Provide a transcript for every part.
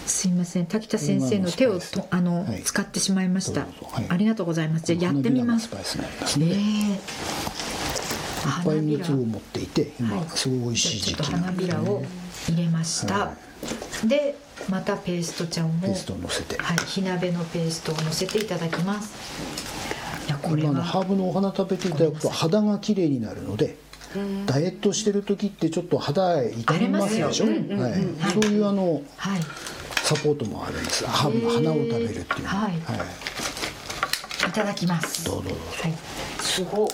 すいません、滝田先生の手を使ってしまいました。ありがとうございます。じゃあやってみます。 いっぱい蜜を持っていて、今すごい美味しい時期なんですね。 花びらを入れました。で、またペーストちゃんをペーストを乗せて、 火鍋のペーストを乗せていただきます。 これハーブのお花食べていただくと肌が綺麗になるので、ダイエットしてる時ってちょっと肌痛みますでしょ。そういうサポートもあるんです。ハーブの花を食べるっていうのは。 いただきます。 どうぞ。 すごい。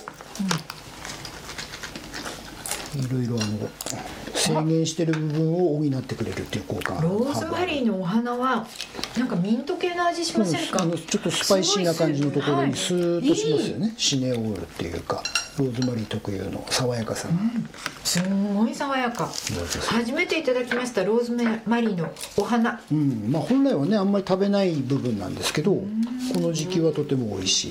いろいろ制限してる部分を補ってくれるっていう効果が。 ローズマリーのお花はなんかミント系の味しませんか？ ちょっとスパイシーな感じのところにスーッとしますよね。シネオールっていうかローズマリー特有の爽やかさが、 すごい爽やか。初めていただきましたローズマリーのお花。 本来はねあんまり食べない部分なんですけど、この時期はとても美味しい。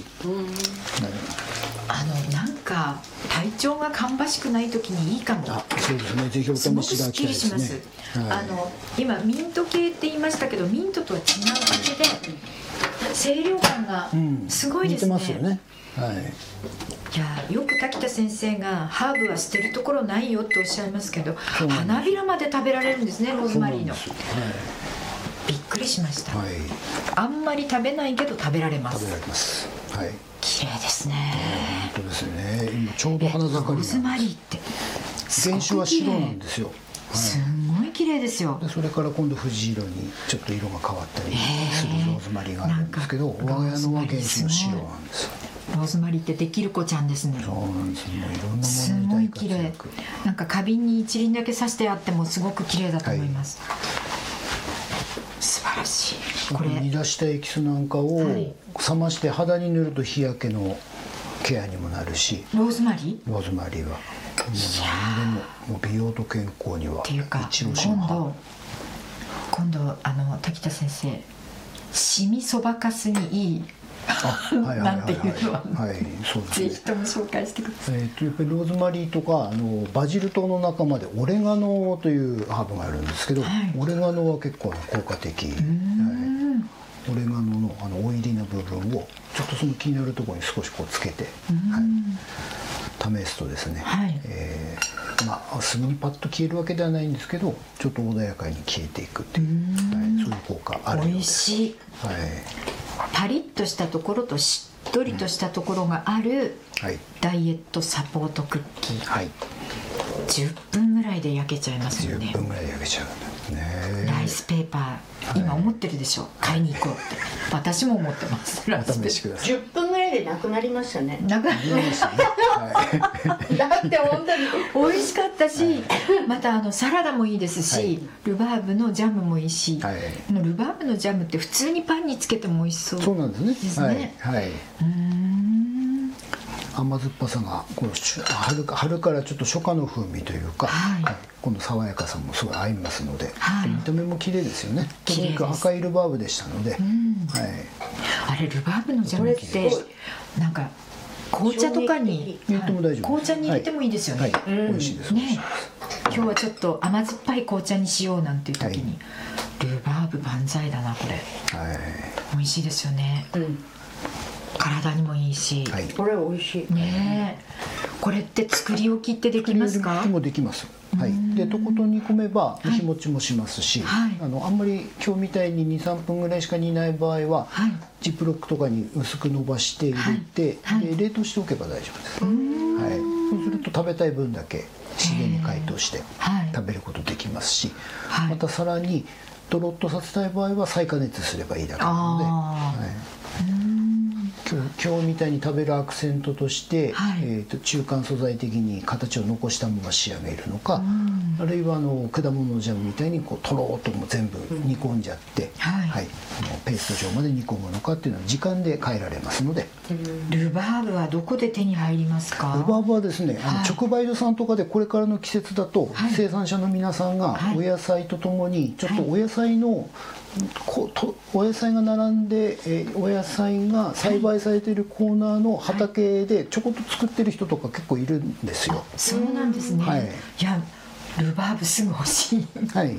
なんか体調が芳しくない時にいいかも。 そうですね。ぜひお試しいただきたいですね。 今ミント系って言いましたけど、ミントとは違う感じで清涼感がすごいですね。 似てますよね。 いや、よく滝田先生がハーブは捨てるところないよっておっしゃいますけど、花びらまで食べられるんですね、ローズマリーの。びっくりしました。あんまり食べないけど食べられます。 食べられます。 綺麗ですね。 本当ですね。今ちょうど花盛りなんです。ローズマリーって原種は白なんですよ。 すごい綺麗ですよ。 それから今度藤色にちょっと色が変わったりするローズマリーがあるんですけど、我が家のは原種の白なんです。 ローズマリーってできる子ちゃんですね。 そうなんです。もういろんなものにすごい綺麗。なんか花瓶に一輪だけ刺してあってもすごく綺麗だと思います。素晴らしい。これ煮出したエキスなんかを冷まして肌に塗ると日焼けのケアにもなるし。 ローズマリー？ ローズマリーは何でも美容と健康には一押しの。 今度滝田先生、シミそばかすにいいなんていうのはぜひとも紹介してください。 やっぱりローズマリーとかバジル糖の仲間でオレガノというハーブがあるんですけど、オレガノは結構効果的。オレガノのオイリーな部分をちょっとその気になるところに少しつけて試すとですね、すぐにパッと消えるわけではないんですけど、ちょっと穏やかに消えていくっていう、そういう効果あるようです。 美味しい。パリッとしたところとしっとりとしたところがあるダイエットサポートクッキー。10分ぐらいで焼けちゃいますよね。 10分ぐらいで焼けちゃうんですね。 ライスペーパー、今思ってるでしょ。買いに行こうって。私も思ってます。 お試しください。 10分ぐらいでなくなりましたね。 なくなりましたね。だって本当に美味しかったし、またサラダもいいですし、ルバーブのジャムもいいし、ルバーブのジャムって普通にパンにつけても美味しそう。 そうなんですね。甘酸っぱさが春からちょっと初夏の風味というか、この爽やかさもすごい合いますので、見た目も綺麗ですよね。とにかく赤いルバーブでしたので、 あれルバーブのジャムってなんか紅茶とかに紅茶に入れてもいいですよね。 美味しいです。 今日はちょっと甘酸っぱい紅茶にしようなんていう時にルバーブ万歳だなこれ。美味しいですよね。体にもいいし、 これ美味しいね。これって作り置きってできますか？ もできます。でとことん煮込めば日持ちもしますし、あんまり今日みたいに 2,3 分ぐらいしか煮ない場合は、ジップロックとかに薄く伸ばして入れて、冷凍しておけば大丈夫です。そうすると食べたい分だけ自然に解凍して食べることできますし、またさらにとろっとさせたい場合は再加熱すればいいだけなので。今日みたいに食べるアクセントとして、中間素材的に形を残したまま仕上げるのか、あるいは果物のジャムみたいにとろーっとも全部煮込んじゃって、ペースト状まで煮込むのかっていうのは時間で変えられますので。 ルバーブはどこで手に入りますか？ ルバーブはですね、直売所さんとかでこれからの季節だと、生産者の皆さんがお野菜とともにちょっとお野菜のお野菜が並んで、お野菜が栽培されているコーナーの畑でちょこっと作ってる人とか結構いるんですよ。 そうなんですね。いやルバーブすぐ欲しい。